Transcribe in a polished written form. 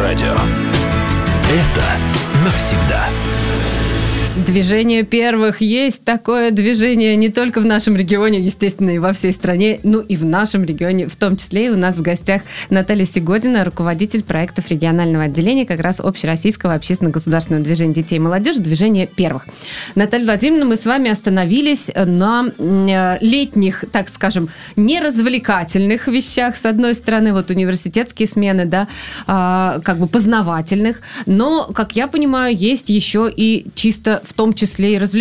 радио. Это навсегда. Движение первых. Есть такое движение не только в нашем регионе, естественно, и во всей стране, но и в нашем регионе в том числе. И у нас в гостях Наталья Сегодина, руководитель проектов регионального отделения как раз общероссийского общественно-государственного движения детей и молодежи «Движение первых». Наталья Владимировна, мы с вами остановились на летних, так скажем, неразвлекательных вещах. С одной стороны, вот университетские смены, да, как бы познавательных, но, как я понимаю, есть еще и чисто в том числе и развлекательных